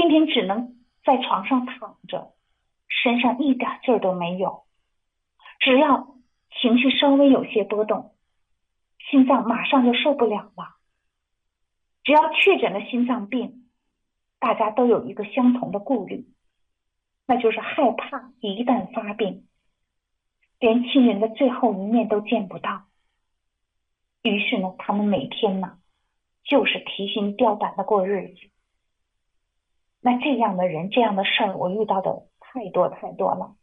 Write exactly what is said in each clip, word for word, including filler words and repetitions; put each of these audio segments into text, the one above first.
今天只能在床上躺着，身上一点劲儿都没有。只要情绪稍微有些波动，心脏马上就受不了了。只要确诊了心脏病，大家都有一个相同的顾虑，那就是害怕一旦发病，连亲人的最后一面都见不到。于是呢，他们每天呢，就是提心吊胆的过日子。那这样的人，这样的事儿，我遇到的太多太多了。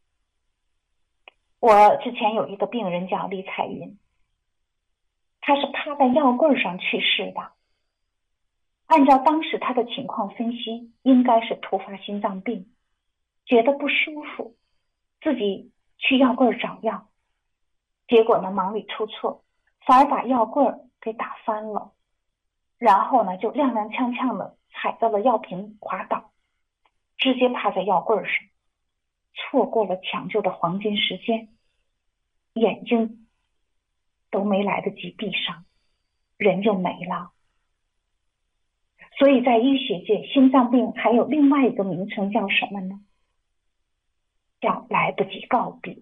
我之前有一个病人叫李彩云，她是趴在药柜上去世的。按照当时她的情况分析，应该是突发心脏病，觉得不舒服，自己去药柜找药，结果呢忙里出错，反而把药柜给打翻了，然后呢就踉踉跄跄的踩到了药瓶滑倒，直接趴在药柜上，错过了抢救的黄金时间，眼睛都没来得及闭上，人就没了。所以在医学界，心脏病还有另外一个名称叫什么呢？叫来不及告别。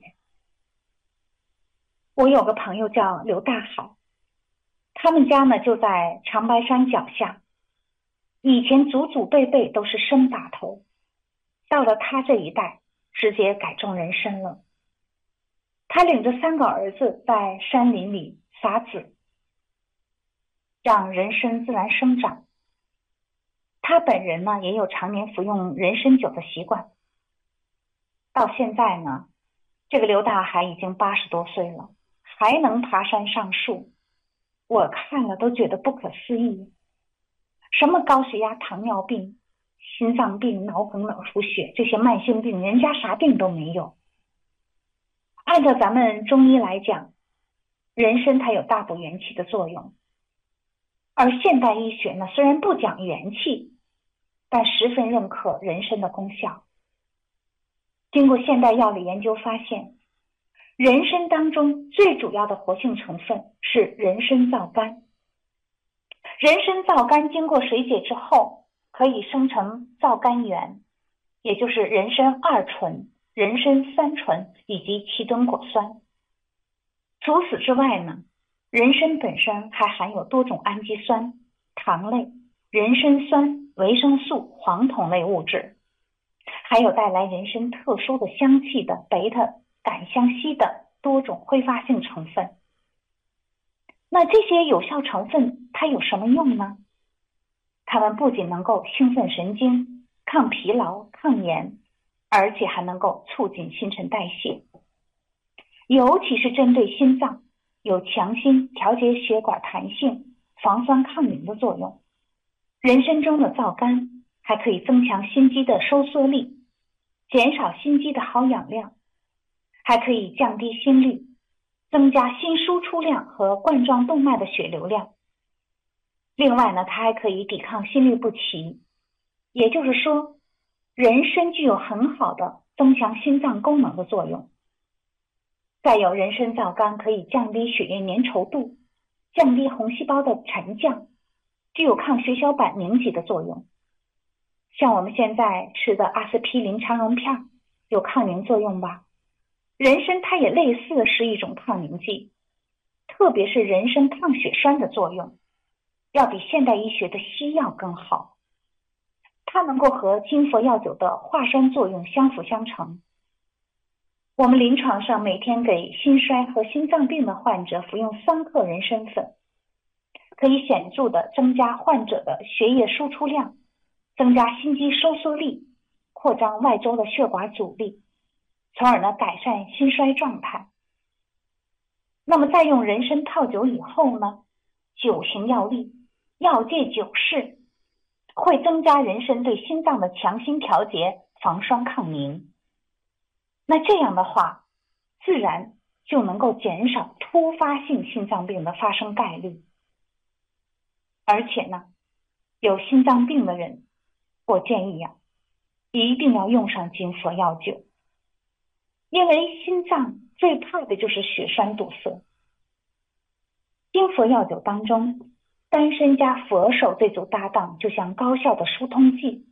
我有个朋友叫刘大海，他们家呢就在长白山脚下，以前祖祖辈辈都是参打头，到了他这一代直接改种人参了。他领着三个儿子在山林里撒籽，让人参自然生长。他本人呢也有常年服用人参酒的习惯。到现在呢，这个刘大海已经八十多岁了，还能爬山上树，我看了都觉得不可思议。什么高血压、糖尿病、心脏病、脑梗、脑出血，这些慢性病，人家啥病都没有。按照咱们中医来讲，人参它有大补元气的作用，而现代医学呢，虽然不讲元气，但十分认可人参的功效。经过现代药理研究发现，人参当中最主要的活性成分是人参皂苷。人参皂苷经过水解之后，可以生成皂苷源，也就是人参二醇、人参三醇以及奇敦果酸。除此之外呢，人参本身还含有多种氨基酸、糖类、人参酸、维生素、黄酮类物质，还有带来人参特殊的香气的贝塔感香烯的多种挥发性成分。那这些有效成分它有什么用呢？它们不仅能够兴奋神经、抗疲劳、抗炎，而且还能够促进新陈代谢，尤其是针对心脏，有强心、调节血管弹性、防酸抗凝的作用。人参中的皂苷还可以增强心肌的收缩力，减少心肌的耗氧量，还可以降低心率，增加心输出量和冠状动脉的血流量。另外呢，它还可以抵抗心律不齐，也就是说，人参具有很好的增强心脏功能的作用。再有，人参皂苷可以降低血液粘稠度，降低红细胞的沉降，具有抗血小板凝集的作用。像我们现在吃的阿司匹林肠溶片有抗凝作用吧？人参它也类似是一种抗凝剂，特别是人参抗血栓的作用要比现代医学的西药更好，它能够和金佛药酒的化栓作用相辅相成。我们临床上每天给心衰和心脏病的患者服用三克人参粉，可以显著的增加患者的血液输出量，增加心肌收缩力，扩张外周的血管阻力，从而呢改善心衰状态。那么在用人参泡酒以后呢，酒行药力，药界酒事，会增加人参对心脏的强心调节，防栓抗凝。那这样的话，自然就能够减少突发性心脏病的发生概率。而且呢，有心脏病的人，我建议啊，一定要用上金佛药酒，因为心脏最怕的就是血栓堵塞。金佛药酒当中，丹参加佛手这组搭档就像高效的疏通剂，